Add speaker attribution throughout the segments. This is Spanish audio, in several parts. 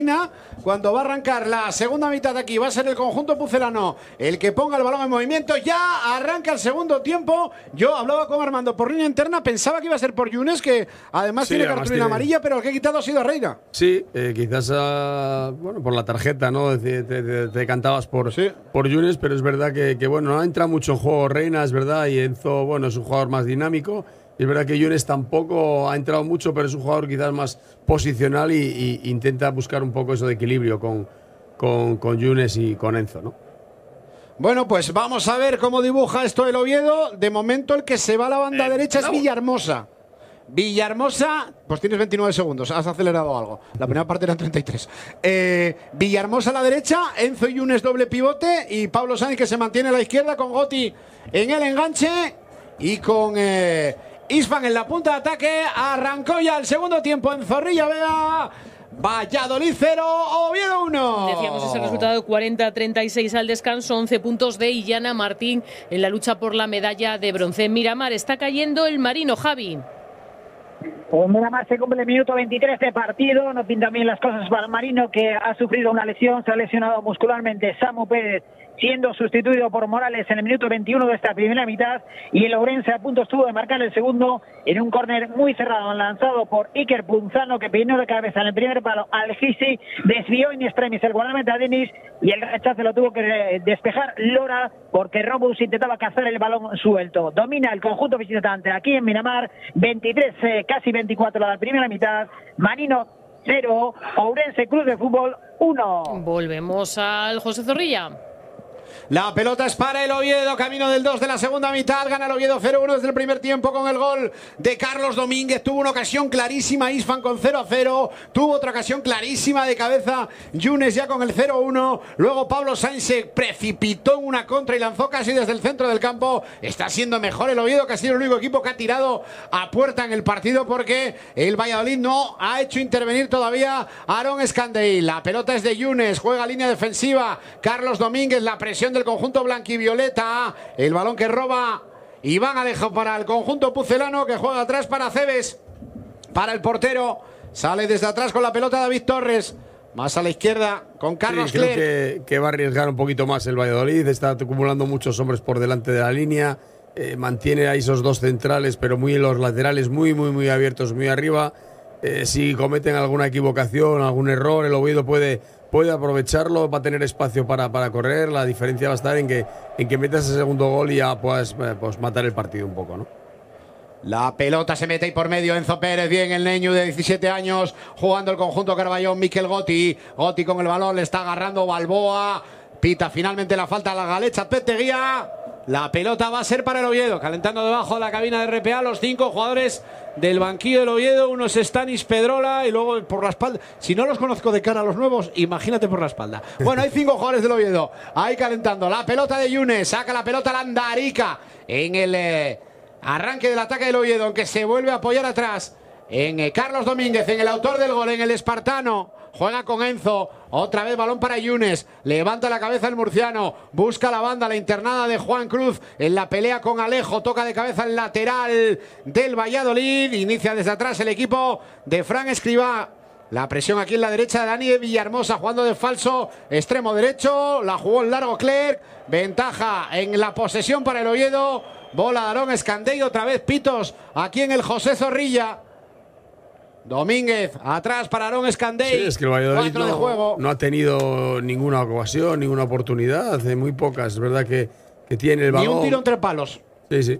Speaker 1: Cuando va a arrancar la segunda mitad de aquí, va a ser el conjunto pucelano el que ponga el balón en movimiento. Ya arranca el segundo tiempo. Yo hablaba con Armando por línea interna, pensaba que iba a ser por Yunes, que además tiene cartulina amarilla, pero el que ha quitado ha sido Reina.
Speaker 2: Sí, quizás bueno, por la tarjeta, ¿no? Te cantabas por Yunes, pero es verdad que bueno, no ha entrado mucho en juego Reina, es verdad, y Enzo, bueno, es un jugador más dinámico. Es verdad que Yunes tampoco ha entrado mucho, pero es un jugador quizás más posicional y intenta buscar un poco eso de equilibrio con Yunes y con Enzo, ¿no?
Speaker 1: Bueno, pues vamos a ver cómo dibuja esto el Oviedo. De momento el que se va a la banda derecha es Villahermosa. Villahermosa, pues tienes 29 segundos, has acelerado algo. La primera parte eran 33. Villahermosa a la derecha, Enzo y Yunes doble pivote y Pablo Sainz que se mantiene a la izquierda con Gotti en el enganche y con Isfan en la punta de ataque. Arrancó ya el segundo tiempo en Zorrilla Vega. Valladolid 0, Oviedo 1.
Speaker 3: Decíamos ese resultado de 40-36 al descanso, 11 puntos de Illana Martín en la lucha por la medalla de bronce. En Miramar está cayendo el Marino, Javi.
Speaker 4: Pues Miramar se cumple el minuto 23 de partido, no pintan bien las cosas para el Marino, que ha sufrido una lesión, se ha lesionado muscularmente Samu Pérez, siendo sustituido por Morales en el minuto 21 de esta primera mitad, y el Ourense a punto estuvo de marcar el segundo en un córner muy cerrado, lanzado por Iker Punzano, que peinó de cabeza en el primer palo al Gisi, desvió in extremis el guardameta Denis, y el rechace lo tuvo que despejar Lora, porque Robus intentaba cazar el balón suelto. Domina el conjunto visitante aquí en Miramar, 23, casi 24 la primera mitad. Marino 0, Ourense Club de Fútbol 1.
Speaker 3: Volvemos al José Zorrilla.
Speaker 1: La pelota es para el Oviedo, camino del 2 de la segunda mitad, gana el Oviedo 0-1 desde el primer tiempo con el gol de Carlos Domínguez. Tuvo una ocasión clarísima Isfan con 0-0, tuvo otra ocasión clarísima de cabeza Yunes ya con el 0-1, luego Pablo Sainz se precipitó en una contra y lanzó casi desde el centro del campo. Está siendo mejor el Oviedo, que ha sido el único equipo que ha tirado a puerta en el partido, porque el Valladolid no ha hecho intervenir todavía a Aaron Escandey. La pelota es de Yunes, juega línea defensiva Carlos Domínguez, la presión del conjunto blanquivioleta, el balón que roba Iván Alejo para el conjunto pucelano, que juega atrás para Cebes, para el portero, sale desde atrás con la pelota David Torres, más a la izquierda con Carlos Clerc.
Speaker 2: Creo que va a arriesgar un poquito más el Valladolid, está acumulando muchos hombres por delante de la línea, mantiene ahí esos dos centrales, pero muy en los laterales, muy abiertos, muy arriba. Si cometen alguna equivocación, algún error, el Oviedo puede aprovecharlo, va a tener espacio para correr. La diferencia va a estar en que metas ese segundo gol y ya puedas matar el partido un poco, ¿no?
Speaker 1: La pelota se mete ahí por medio, Enzo Pérez, bien el niño de 17 años, jugando el conjunto Carballón, Miquel Gotti con el balón, le está agarrando Balboa, pita finalmente la falta a la Galecha Peteguía. La pelota va a ser para el Oviedo, calentando debajo de la cabina de RPA los 5 jugadores del banquillo del Oviedo. Uno es Stanis Pedrola y luego por la espalda. Si no los conozco de cara a los nuevos, imagínate por la espalda. Bueno, hay 5 jugadores del Oviedo ahí calentando. La pelota de Yunes, saca la pelota Landarica en el arranque del ataque del Oviedo, aunque se vuelve a apoyar atrás en Carlos Domínguez, en el autor del gol, en el espartano. Juega con Enzo, otra vez balón para Yunes, levanta la cabeza el murciano, busca la banda, la internada de Juan Cruz en la pelea con Alejo, toca de cabeza el lateral del Valladolid, inicia desde atrás el equipo de Fran Escribá. La presión aquí en la derecha de Dani de Villahermosa, jugando de falso extremo derecho, la jugó en largo Clerc, ventaja en la posesión para el Oviedo, bola de Aaron Escandey, otra vez pitos aquí en el José Zorrilla. Domínguez, atrás para Aaron Escandey.
Speaker 2: Sí, es que el Valladolid no ha tenido ninguna ocasión, ninguna oportunidad, hace muy pocas. Es verdad que tiene el balón.
Speaker 1: Ni un tiro entre palos.
Speaker 2: Sí.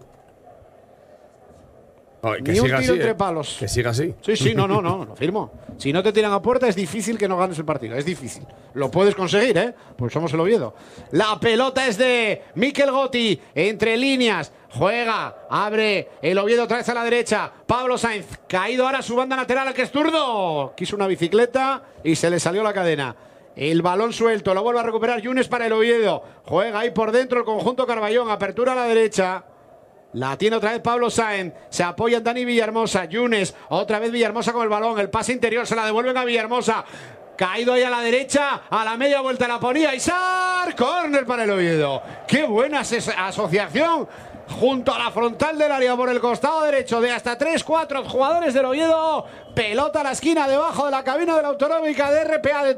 Speaker 1: Ni un tiro entre palos.
Speaker 2: Que siga así.
Speaker 1: Sí, no, lo firmo. Si no te tiran a puerta es difícil que no ganes el partido, es difícil. Lo puedes conseguir, ¿eh? Pues somos el Oviedo. La pelota es de Miquel Gotti, entre líneas. Juega, abre el Oviedo otra vez a la derecha. Pablo Sainz, caído ahora su banda lateral, al que es zurdo. Quiso una bicicleta y se le salió la cadena. El balón suelto, lo vuelve a recuperar Yunes para el Oviedo. Juega ahí por dentro el conjunto Carballón, apertura a la derecha. La tiene otra vez Pablo Sainz, se apoya en Dani Villahermosa, Yunes, otra vez Villahermosa con el balón, el pase interior, se la devuelven a Villahermosa. Caído ahí a la derecha, a la media vuelta la ponía Isar, córner para el Oviedo. ¡Qué buena asociación! Junto a la frontal del área por el costado derecho de hasta 3-4 jugadores del Oviedo. Pelota a la esquina debajo de la cabina de la autonómica de RPA de